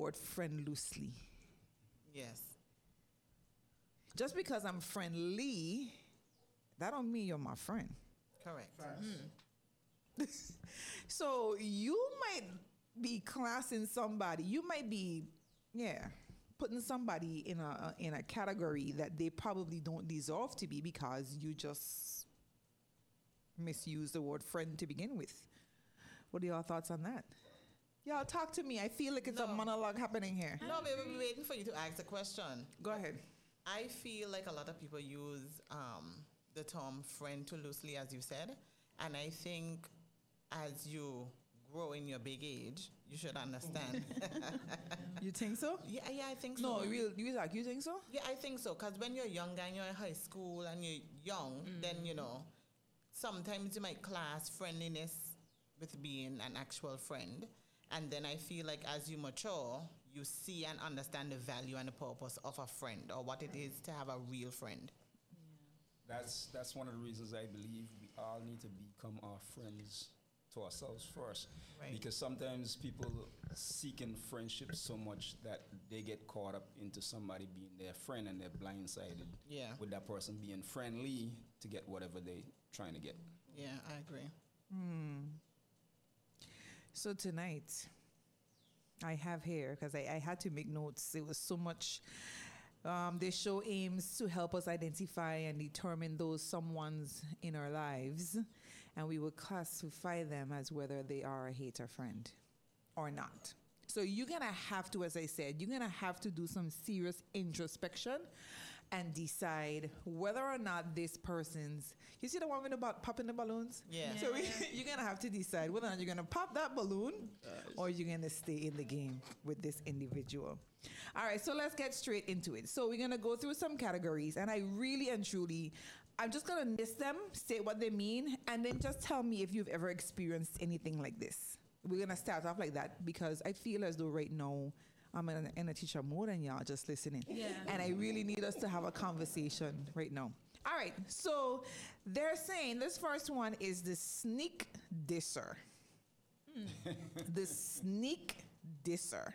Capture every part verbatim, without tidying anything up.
word friend loosely. Yes. Just because I'm friendly, that don't mean you're my friend. Correct. Mm. So you might be classing somebody. You might be, yeah, putting somebody in a in a category that they probably don't deserve to be because you just misused the word friend to begin with. What are your thoughts on that? Y'all talk to me. I feel like it's No. a monologue happening here. No, baby, we're waiting for you to ask a question. Go ahead. I feel like a lot of people use um, the term friend too loosely, as you said. And I think as you grow in your big age, you should understand. You think so? yeah, yeah, I think No, so. real, you like you think so? Yeah, I think so. Because when you're younger and you're in high school and you're young, Mm. then, you know, sometimes you might class friendliness with being an actual friend. And then I feel like as you mature, you see and understand the value and the purpose of a friend or what it is to have a real friend. That's that's one of the reasons I believe we all need to become our friends to ourselves first. Right. Because sometimes people seeking friendship so much that they get caught up into somebody being their friend and they're blindsided Yeah. with that person being friendly to get whatever they're trying to get. Yeah, I agree. So tonight, I have here, because I, I had to make notes. It was so much. Um, this show aims to help us identify and determine those someones in our lives, and we will classify them as whether they are a hater friend or not. So you're going to have to, as I said, you're going to have to do some serious introspection and decide whether or not this person's, you see the one with the ba- popping the balloons? Yeah. So we, you're going to have to decide whether or not you're going to pop that balloon or you're going to stay in the game with this individual. All right, so let's get straight into it. So we're going to go through some categories, and I really and truly, I'm just going to list them, say what they mean, and then just tell me if you've ever experienced anything like this. We're going to start off like that because I feel as though right now I'm in a, in a teacher mode and y'all just listening. Yeah. And I really need us to have a conversation right now. All right, so they're saying this first one is the sneak disser. The sneak disser.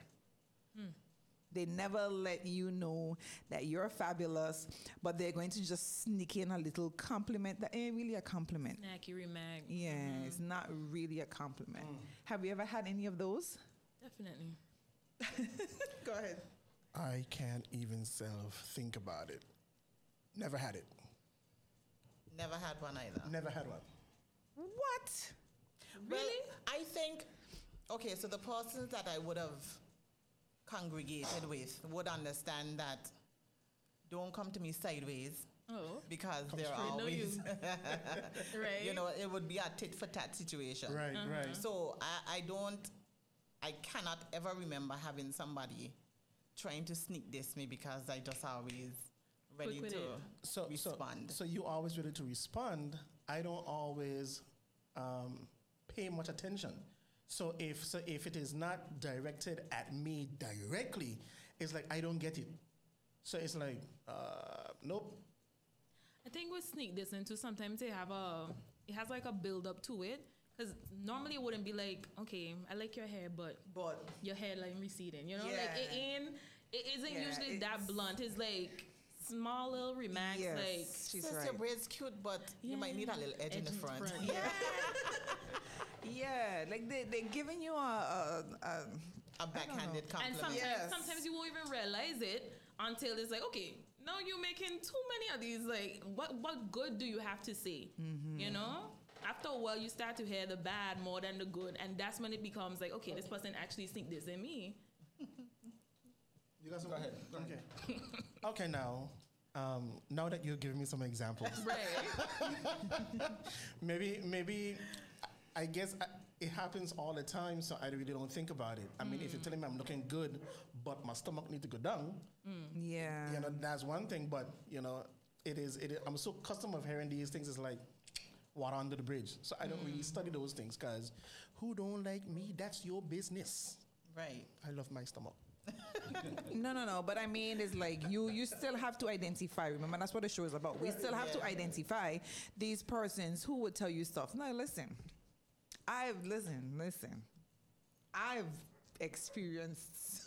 They never let you know that you're fabulous, but they're going to just sneak in a little compliment that ain't really a compliment. Snacky remark. Yeah, it's not really a compliment. Have you ever had any of those? Definitely. Go ahead. I can't even self think about it. Never had it. Never had one either. Never had one. What? Really? Well, I think, okay, so the persons that I would have congregated with would understand that don't come to me sideways Oh. because Come they're straight. Know always, you. Right. you know, it would be a tit for tat situation. Right, right. So I, I don't, I cannot ever remember having somebody trying to sneak diss me because I just always ready Quick with to it. So, respond. so, so you always ready to respond. I don't always um, pay much attention. So if so if it is not directed at me directly, it's like I don't get it. So it's like, uh, nope. I think with sneak this into sometimes they have a, it has like a build up to it. Because normally it wouldn't be like, okay, I like your hair, but But your hairline receding, you know? Yeah. Like it ain't, it isn't Yeah, usually that it's- blunt. It's like small little remarks, Yes, like, she's Sis, right. your braids cute, but you might need a little edge, in the front. Yeah, like they they're giving you a, a, a A backhanded And compliment. sometimes, Yes. sometimes you won't even realize it until it's like, okay, now you're making too many of these. Like, what what good do you have to say? Mm-hmm. You know? After a while, you start to hear the bad more than the good, and that's when it becomes like, okay, this person actually think this in me. You guys Go ahead. Go Okay. Okay, now, um, now that you're giving me some examples, Right. maybe, maybe, I guess I, it happens all the time, so I really don't think about it. I mean, if you're telling me I'm looking good, but my stomach needs to go down, yeah. you know, that's one thing. But you know, it is. It is I'm so accustomed of hearing these things. It's like water under the bridge. So I don't really study those things because who don't like me? That's your business. Right. I love my stomach. No, no, no. But I mean, it's like you you still have to identify. Remember, that's what the show is about. We still have to Yeah. identify these persons who would tell you stuff. No, listen. I've listen, listen. I've experienced